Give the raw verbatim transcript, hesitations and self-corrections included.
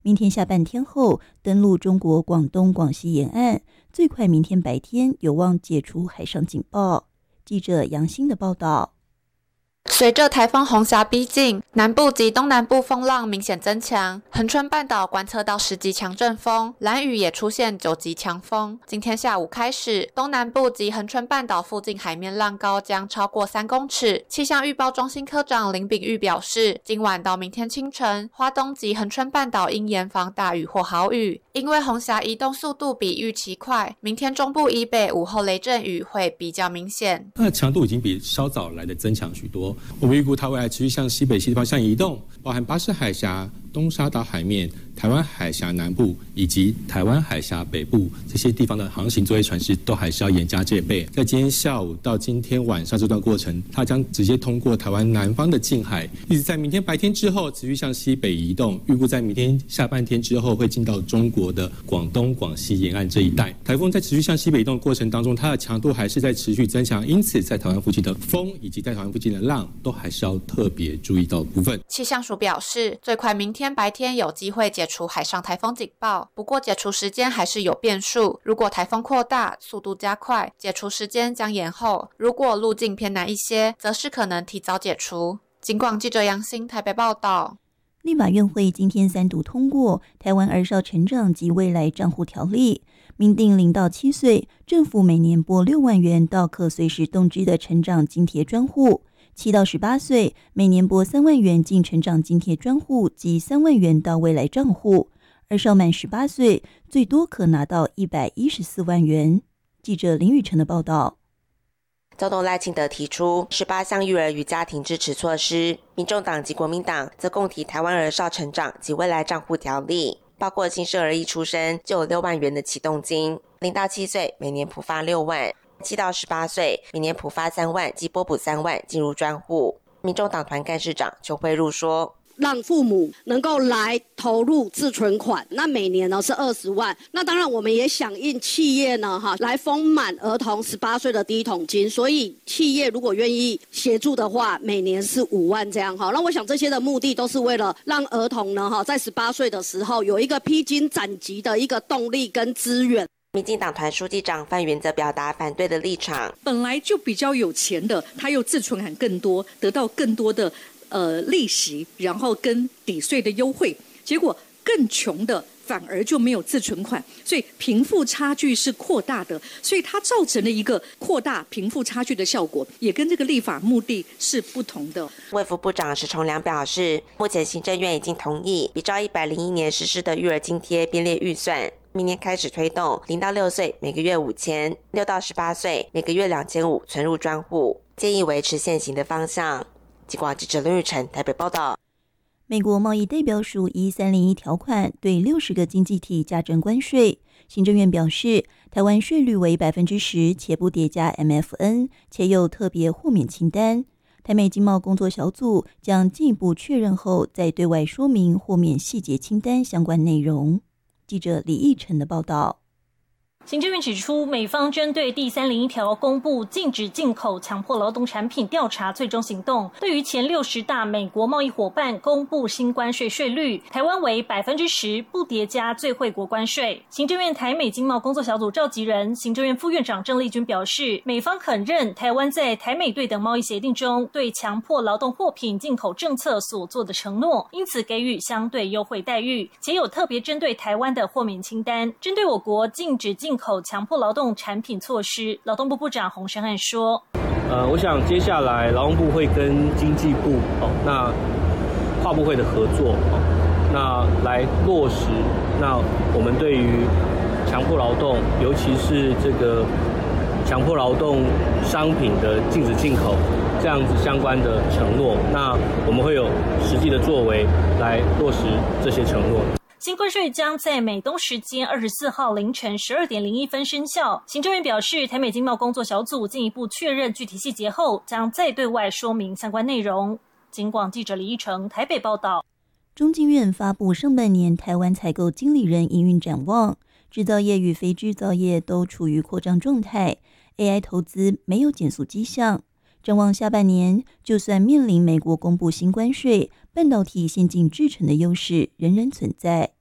明天下半天后登陆中国广东、广西沿岸，最快明天白天有望解除海上警报。记者杨欣的报道。 随着台风红霞逼近，南部及东南部风浪明显增强，恒春半岛观测到十级强阵风，兰屿也出现九级强风。今天下午开始，东南部及恒春半岛附近海面浪高将超过三公尺。气象预报中心科长林炳玉表示，今晚到明天清晨，花东及恒春半岛应严防大雨或豪雨，因为红霞移动速度比预期快，明天中部以北午后雷阵雨会比较明显。 它的强度已经比稍早来的增强许多。我们预估它未来持续向西北西方向移动，包含巴士海峡、东沙岛海面、台湾海峡南部以及台湾海峡北部这些地方的航行作业船只都还是要严加戒备。在今天下午到今天晚上这段过程，它将直接通过台湾南方的近海，一直在明天白天之后持续向西北移动，预估在明天下半天之后会进到中国的广东、广西沿岸这一带。台风在持续向西北移动的过程当中，它的强度还是在持续增强，因此在台湾附近的风以及在台湾附近的浪都还是要特别注意到的部分。 气象署表示，最快明天白天有机会解除海上台风警报，不过解除时间还是有变数。如果台风扩大，速度加快，解除时间将延后；如果路径偏南一些，则是可能提早解除。警广记者杨欣台北报道。 立法院会今天三读通过《台湾儿少成长及未来账户条例》，明定零到七岁政府每年拨六万元到可随时动支的成长津贴专户。七到十八岁每年拨三万元进成长津贴专户及三万元到未来账户，而少满十八岁最多可拿到一百一十四万元。记者林宇辰的报道。 总统赖清德提出十八项育儿与家庭支持措施，民众党及国民党则共提台湾儿少成长及未来账户条例，包括新生儿一出生就有六万元的启动金，零到七岁每年普发六万，七到十八岁每年普发三万及拨补三万进入专户。民众党团干事长邱慧茹说， 让父母能够来投入自存款，那每年呢是二十万。那当然我们也响应企业呢哈来丰满儿童十八岁的第一桶金，所以企业如果愿意协助的话，每年是五万这样哈。那我想这些的目的都是为了让儿童呢哈在十八岁的时候有一个披荆斩棘的一个动力跟资源。 民进党团书记长范云则表达反对的立场， 本来就比较有钱的，他又自存款更多，得到更多的呃利息，然后跟抵税的优惠，结果更穷的反而就没有自存款，所以贫富差距是扩大的，所以它造成了一个扩大贫富差距的效果，也跟这个立法目的是不同的。 卫福部长石崇良表示，目前行政院已经同意比照一百零一年实施的育儿津贴编列预算，明年开始推动零到六岁每个月五千，六到十八岁每个月两千五存入专户，建议维持现行的方向。警广记者林玉成台北报道。 美国贸易代表署依三零一条款对六十个经济体加征关税。行政院表示，台湾税率为百分之十，且不叠加 M F N， 且有特别豁免清单。台美经贸工作小组将进一步确认后，再对外说明豁免细节清单相关内容。记者李义成的报道。 行政院指出，美方针对第三零一条公布禁止进口强迫劳动产品调查最终行动，对于前六十大美国贸易伙伴公布新关税税率，台湾为百分之十，不叠加最惠国关税。行政院台美经贸工作小组召集人、行政院副院长郑丽君表示，美方肯认台湾在台美对等贸易协定中对强迫劳动货品进口政策所做的承诺，因此给予相对优惠待遇，且有特别针对台湾的豁免清单。针对我国禁止进口强迫劳动产品措施，劳动部部长洪申翰说：“ 呃，我想接下来劳动部会跟经济部哦，那跨部会的合作哦，那来落实那我们对于强迫劳动，尤其是这个强迫劳动商品的禁止进口这样子相关的承诺，那我们会有实际的作为来落实这些承诺。” 新关税将在美东时间二十四号凌晨十二点零一分生效。行政院表示，台美经贸工作小组进一步确认具体细节后，将再对外说明相关内容。警广记者李一成台北报道。 中经院发布上半年台湾采购经理人营运展望，制造业与非制造业都处于扩张状态 ，A I 投资没有减速迹象。展望下半年，就算面临美国公布新关税，半导体先进制程的优势仍然存在。